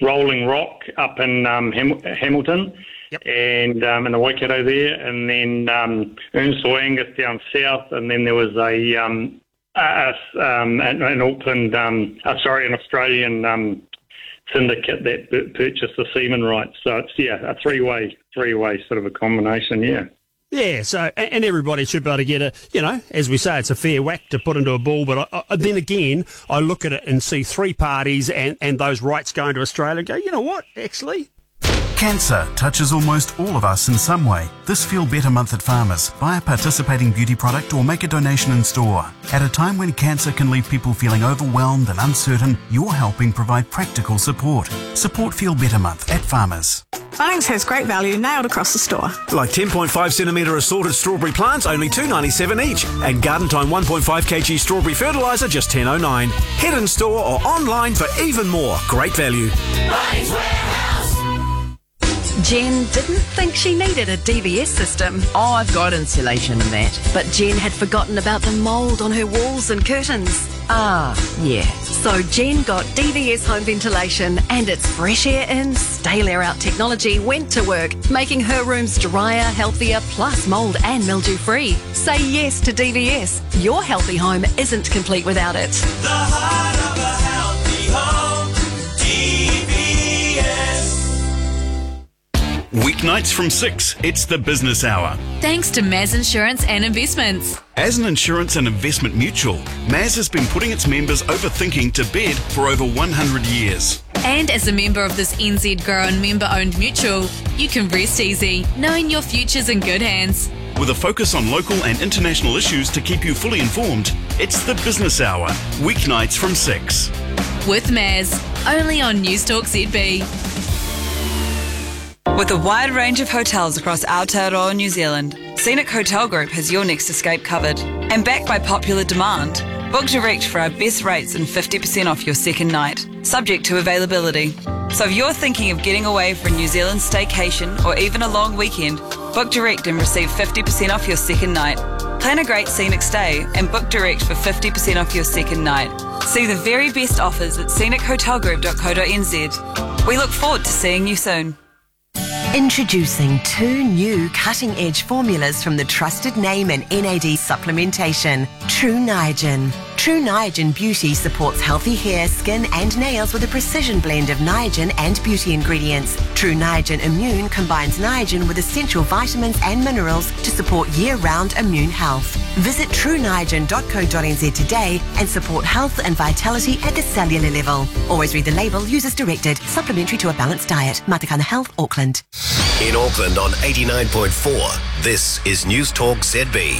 Rolling Rock up in Hamilton. Yep. And in the Waikato there, and then Earnshaw Angus down south, and then there was an Auckland, an Australian syndicate that purchased the semen rights. So it's a three-way sort of a combination. Yeah. Yeah, so, and everybody should be able to get as we say, it's a fair whack to put into a ball, but then again, I look at it and see three parties and those rights going to Australia and go, you know what, actually? Cancer touches almost all of us in some way. This Feel Better month at Farmers. Buy a participating beauty product or make a donation in store. At a time when cancer can leave people feeling overwhelmed and uncertain, you're helping provide practical support. Support Feel Better month at Farmers. Bunnings has great value nailed across the store. Like 10.5 centimetre assorted strawberry plants, only $2.97 each. And Garden Time 1.5 kg strawberry fertiliser, just $10.09. Head in store or online for even more. Great value. Bunnings Warehouse. Jen didn't think she needed a DVS system. Oh, I've got insulation and that. But Jen had forgotten about the mould on her walls and curtains. Ah, yeah. So Jen got DVS home ventilation, and its fresh air in, stale air out technology went to work, making her rooms drier, healthier, plus mould and mildew free. Say yes to DVS. Your healthy home isn't complete without it. The heart of a healthy home. DVS. Weeknights from 6, it's the Business Hour. Thanks to Maz Insurance and Investments. As an insurance and investment mutual, Maz has been putting its members overthinking to bed for over 100 years. And as a member of this NZ grown member-owned mutual, you can rest easy, knowing your future's in good hands. With a focus on local and international issues to keep you fully informed, it's the Business Hour, weeknights from 6. With Maz, only on Newstalk ZB. With a wide range of hotels across Aotearoa, New Zealand, Scenic Hotel Group has your next escape covered. And backed by popular demand, book direct for our best rates and 50% off your second night, subject to availability. So if you're thinking of getting away for a New Zealand staycation or even a long weekend, book direct and receive 50% off your second night. Plan a great scenic stay and book direct for 50% off your second night. See the very best offers at scenichotelgroup.co.nz. We look forward to seeing you soon. Introducing 2 new cutting-edge formulas from the trusted name in NAD supplementation, True Niagen. True Niagen Beauty supports healthy hair, skin and nails with a precision blend of Niagen and beauty ingredients. True Niagen Immune combines Niagen with essential vitamins and minerals to support year-round immune health. Visit trueniagen.co.nz today and support health and vitality at the cellular level. Always read the label, use as directed. Supplementary to a balanced diet. Matakana Health, Auckland. In Auckland on 89.4, this is Newstalk ZB.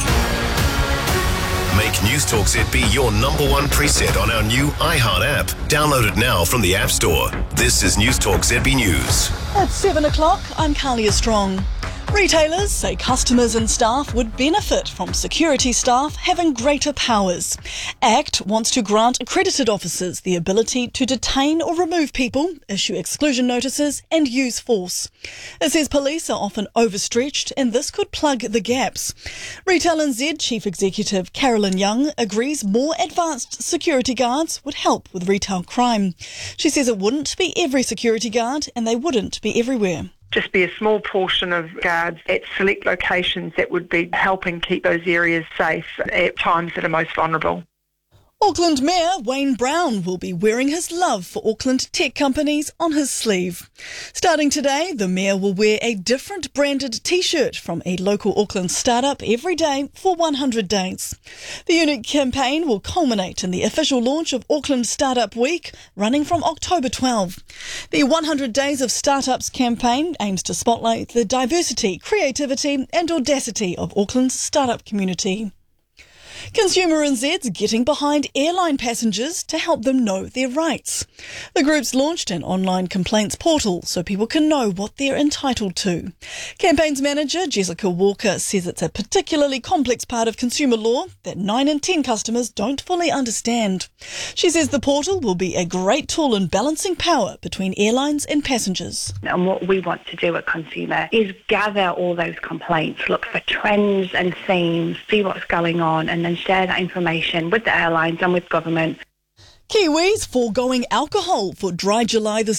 Make Newstalk ZB your #1 preset on our new iHeart app. Download it now from the App Store. This is Newstalk ZB News. At 7 o'clock, I'm Carlia Strong. Retailers say customers and staff would benefit from security staff having greater powers. ACT wants to grant accredited officers the ability to detain or remove people, issue exclusion notices and use force. It says police are often overstretched and this could plug the gaps. Retail NZ Chief Executive Carolyn Young agrees more advanced security guards would help with retail crime. She says it wouldn't be every security guard and they wouldn't be everywhere. Just be a small portion of guards at select locations that would be helping keep those areas safe at times that are most vulnerable. Auckland Mayor Wayne Brown will be wearing his love for Auckland tech companies on his sleeve. Starting today, the Mayor will wear a different branded T-shirt from a local Auckland startup every day for 100 days. The unique campaign will culminate in the official launch of Auckland Startup Week, running from October 12. The 100 Days of Startups campaign aims to spotlight the diversity, creativity and audacity of Auckland's startup community. Consumer NZ's getting behind airline passengers to help them know their rights. The group's launched an online complaints portal so people can know what they're entitled to. Campaigns manager Jessica Walker says it's a particularly complex part of consumer law that 9 in 10 customers don't fully understand. She says the portal will be a great tool in balancing power between airlines and passengers. And what we want to do at Consumer is gather all those complaints, look for trends and themes, see what's going on, and then share that information with the airlines and with government. Kiwis foregoing alcohol for Dry July this year.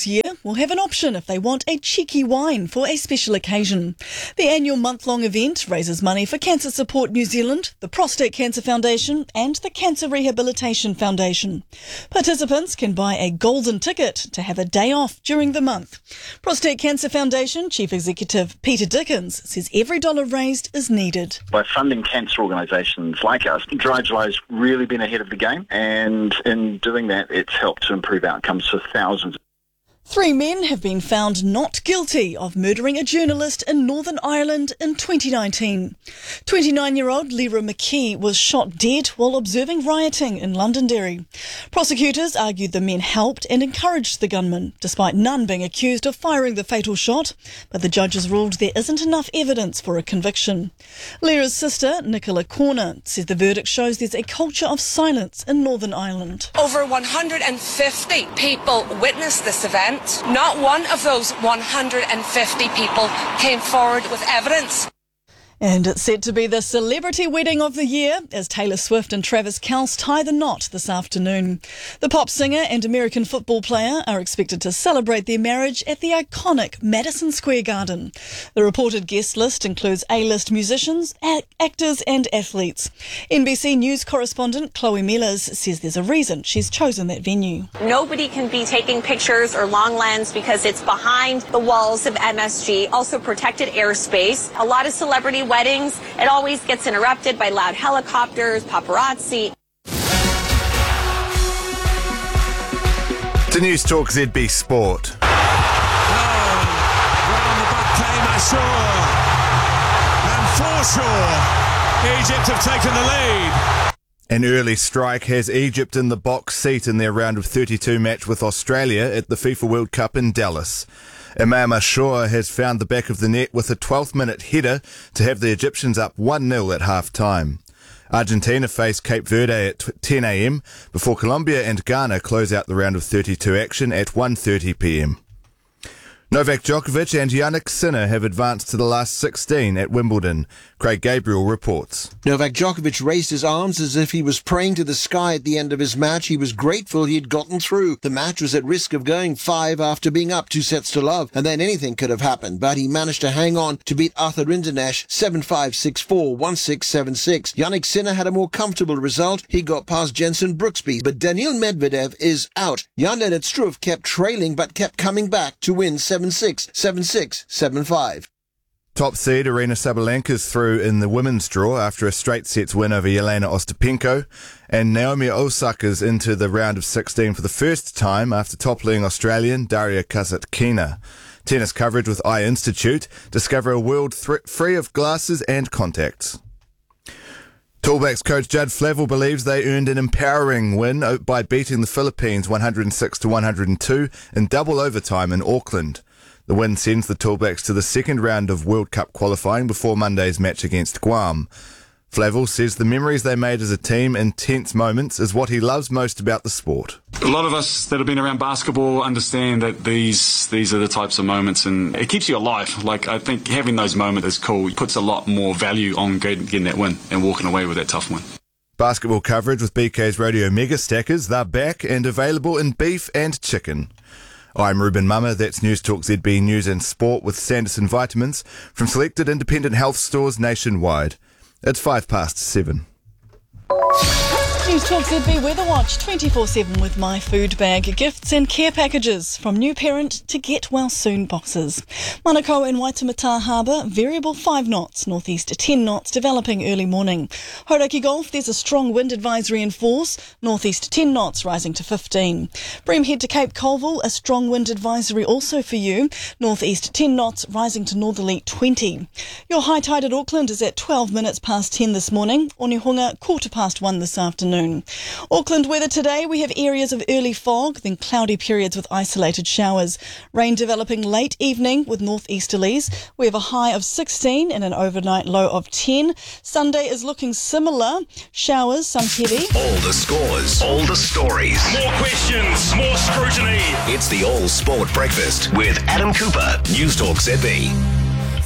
will have an option if they want a cheeky wine for a special occasion. The annual month-long event raises money for Cancer Support New Zealand, the Prostate Cancer Foundation and the Cancer Rehabilitation Foundation. Participants can buy a golden ticket to have a day off during the month. Prostate Cancer Foundation Chief Executive Peter Dickens says every dollar raised is needed. By funding cancer organisations like us, Dry July's really been ahead of the game, and in doing that, it's helped to improve outcomes for thousands. 3 men have been found not guilty of murdering a journalist in Northern Ireland in 2019. 29-year-old Lyra McKee was shot dead while observing rioting in Londonderry. Prosecutors argued the men helped and encouraged the gunman, despite none being accused of firing the fatal shot, but the judges ruled there isn't enough evidence for a conviction. Lyra's sister, Nicola Corner, says the verdict shows there's a culture of silence in Northern Ireland. Over 150 people witnessed this event. Not one of those 150 people came forward with evidence. And it's set to be the celebrity wedding of the year as Taylor Swift and Travis Kelce tie the knot this afternoon. The pop singer and American football player are expected to celebrate their marriage at the iconic Madison Square Garden. The reported guest list includes A-list musicians, actors and athletes. NBC News correspondent Chloe Mellors says there's a reason she's chosen that venue. Nobody can be taking pictures or long lens because it's behind the walls of MSG, also protected airspace. A lot of celebrity weddings, it always gets interrupted by loud helicopters, paparazzi. To News Talk ZB Sport. Round the back came Ashore. And for sure, Egypt have taken the lead. An early strike has Egypt in the box seat in their round of 32 match with Australia at the FIFA World Cup in Dallas. Imam Ashore has found the back of the net with a 12th minute header to have the Egyptians up 1-0 at half-time. Argentina face Cape Verde at 10 a.m. before Colombia and Ghana close out the round of 32 action at 1:30 p.m. Novak Djokovic and Jannik Sinner have advanced to the last 16 at Wimbledon. Craig Gabriel reports. Novak Djokovic raised his arms as if he was praying to the sky at the end of his match. He was grateful he had gotten through. The match was at risk of going 5 after being up 2-0, and then anything could have happened, but he managed to hang on to beat Arthur Rinderknech 7-5, 6-4, 1-6, 7-6. Jannik Sinner had a more comfortable result. He got past Jenson Brooksby, but Daniil Medvedev is out. Jan-Lennart Struff kept trailing but kept coming back to win 7-6, 7-6, 7-5. Top seed Aryna Sabalenka's through in the women's draw after a straight sets win over Jelena Ostapenko, and Naomi Osaka's into the round of 16 for the first time after toppling Australian Daria Kasatkina. Tennis coverage with Eye Institute. Discover a world free of glasses and contacts. Tallbacks coach Judd Flavel believes they earned an empowering win by beating the Philippines 106-102 in double overtime in Auckland. The win sends the Tallbacks to the second round of World Cup qualifying before Monday's match against Guam. Flavel says the memories they made as a team in tense moments is what he loves most about the sport. A lot of us that have been around basketball understand that these are the types of moments, and it keeps you alive. Like, I think having those moments is cool. It puts a lot more value on getting that win and walking away with that tough win. Basketball coverage with BK's Radio Mega Stackers. They're back and available in beef and chicken. I'm Ruben Mummer. That's News Talk ZB News and Sport with Sanderson Vitamins from selected independent health stores nationwide. It's 7:05. News Talk ZB Weather Watch 24/7 with My Food Bag. Gifts and care packages from new parent to get well soon boxes. Manukau and Waitemata Harbour, variable 5 knots, northeast 10 knots, developing early morning. Hauraki Gulf, there's a strong wind advisory in force, northeast 10 knots, rising to 15. Breamhead to Cape Colville, a strong wind advisory also for you, northeast 10 knots, rising to northerly 20. Your high tide at Auckland is at 12 minutes past 10 this morning, Onehunga 1:15 this afternoon. Auckland weather today, we have areas of early fog, then cloudy periods with isolated showers. Rain developing late evening with northeasterlies. We have a high of 16 and an overnight low of 10. Sunday is looking similar. Showers, some heavy. All the scores, all the stories. More questions, more scrutiny. It's the All Sport Breakfast with Adam Cooper, News Talk ZB.